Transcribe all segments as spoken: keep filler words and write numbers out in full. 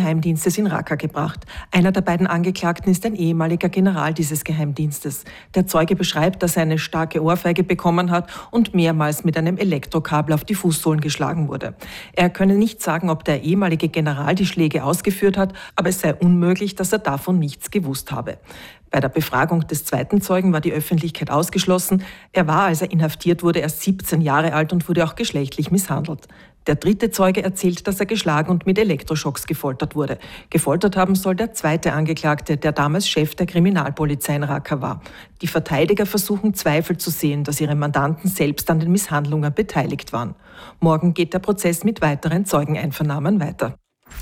Geheimdienstes in Raqqa gebracht. Einer der beiden Angeklagten ist ein ehemaliger General dieses Geheimdienstes. Der Zeuge beschreibt, dass er eine starke Ohrfeige bekommen hat und mehrmals mit einem Elektrokabel auf die Fußsohlen geschlagen wurde. Er könne nicht sagen, ob der ehemalige General die Schläge ausgeführt hat, aber es sei unmöglich, dass er davon nichts gewusst habe. Bei der Befragung des zweiten Zeugen war die Öffentlichkeit ausgeschlossen. Er war, als er inhaftiert wurde, erst siebzehn Jahre alt und wurde auch geschlechtlich misshandelt. Der dritte Zeuge erzählt, dass er geschlagen und mit Elektroschocks gefoltert wurde. Gefoltert haben soll der zweite Angeklagte, der damals Chef der Kriminalpolizei in Raqqa war. Die Verteidiger versuchen Zweifel zu sehen, dass ihre Mandanten selbst an den Misshandlungen beteiligt waren. Morgen geht der Prozess mit weiteren Zeugeneinvernahmen weiter.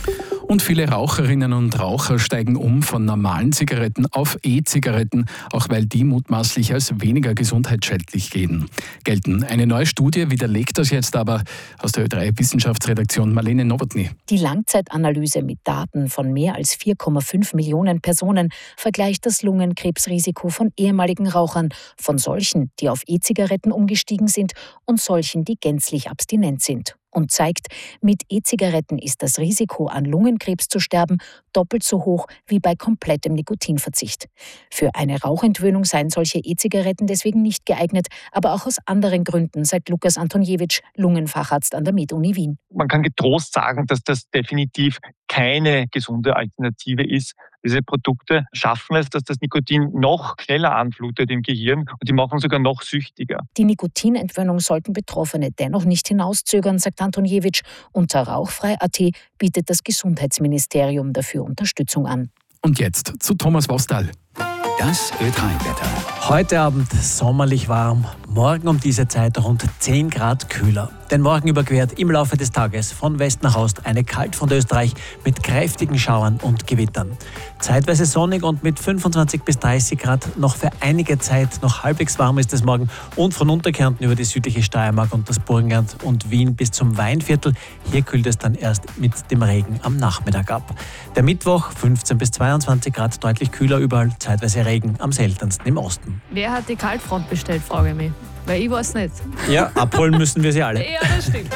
Und viele Raucherinnen und Raucher steigen um von normalen Zigaretten auf E-Zigaretten, auch weil die mutmaßlich als weniger gesundheitsschädlich gelten. Eine neue Studie widerlegt das jetzt aber. Aus der Ö drei Wissenschaftsredaktion Marlene Nowotny. Die Langzeitanalyse mit Daten von mehr als vier Komma fünf Millionen Personen vergleicht das Lungenkrebsrisiko von ehemaligen Rauchern, von solchen, die auf E-Zigaretten umgestiegen sind, und solchen, die gänzlich abstinent sind. Und zeigt, mit E-Zigaretten ist das Risiko, an Lungenkrebs zu sterben, doppelt so hoch wie bei komplettem Nikotinverzicht. Für eine Rauchentwöhnung seien solche E-Zigaretten deswegen nicht geeignet, aber auch aus anderen Gründen, sagt Lukas Antoniewicz, Lungenfacharzt an der Med-Uni Wien. Man kann getrost sagen, dass das definitiv keine gesunde Alternative ist. Diese Produkte schaffen es, dass das Nikotin noch schneller anflutet im Gehirn und die machen sogar noch süchtiger. Die Nikotinentwöhnung sollten Betroffene dennoch nicht hinauszögern, sagt Antoniewicz. Unter rauchfrei punkt a t bietet das Gesundheitsministerium dafür Unterstützung an. Und jetzt zu Thomas Wostal. Das Ö drei Wetter. Heute Abend sommerlich warm, morgen um diese Zeit rund zehn Grad kühler. Denn morgen überquert im Laufe des Tages von West nach Ost eine Kaltfront Österreich mit kräftigen Schauern und Gewittern. Zeitweise sonnig und mit fünfundzwanzig bis dreißig Grad noch für einige Zeit noch halbwegs warm ist es morgen und von Unterkärnten über die südliche Steiermark und das Burgenland und Wien bis zum Weinviertel. Hier kühlt es dann erst mit dem Regen am Nachmittag ab. Der Mittwoch fünfzehn bis zweiundzwanzig Grad, deutlich kühler überall, zeitweise Regen am seltensten im Osten. Wer hat die Kaltfront bestellt, frage ich mich. Weil ich weiß nicht. Ja, abholen müssen wir sie alle. Ja, das stimmt.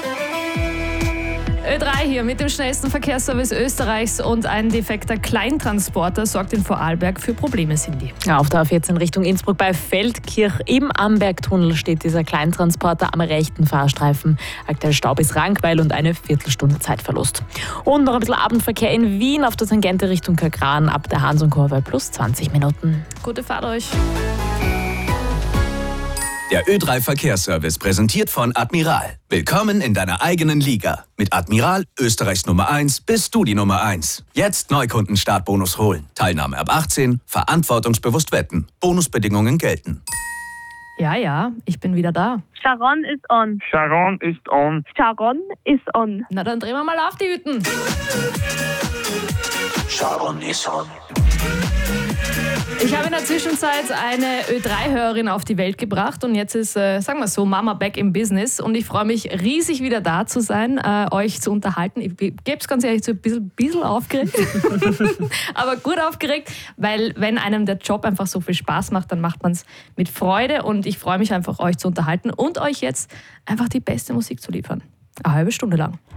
Ö drei hier mit dem schnellsten Verkehrsservice Österreichs und ein defekter Kleintransporter sorgt in Vorarlberg für Probleme, Cindy. Ja, auf der A vierzehn Richtung Innsbruck bei Feldkirch im Ambergtunnel steht dieser Kleintransporter am rechten Fahrstreifen. Aktuell Stau bis Rankweil und eine Viertelstunde Zeitverlust. Und noch ein bisschen Abendverkehr in Wien auf der Tangente Richtung Kagran ab der Hansonkurve plus zwanzig Minuten. Gute Fahrt euch. Der Ö drei Verkehrsservice präsentiert von Admiral. Willkommen in deiner eigenen Liga. Mit Admiral, Österreichs Nummer eins, bist du die Nummer eins. Jetzt Neukunden-Startbonus holen. Teilnahme ab achtzehn, verantwortungsbewusst wetten. Bonusbedingungen gelten. Ja, ja, ich bin wieder da. Sharon ist on. Sharon ist on. Sharon ist on. Na, dann drehen wir mal auf die Hütten. Sharon ist on. Ich habe in der Zwischenzeit eine Ö drei Hörerin auf die Welt gebracht und jetzt ist, äh, sagen wir so, Mama back im Business und ich freue mich riesig wieder da zu sein, äh, euch zu unterhalten. Ich gebe es ganz ehrlich zu, ein bisschen, bisschen aufgeregt, aber gut aufgeregt, weil wenn einem der Job einfach so viel Spaß macht, dann macht man es mit Freude und ich freue mich einfach, euch zu unterhalten und euch jetzt einfach die beste Musik zu liefern. Eine halbe Stunde lang.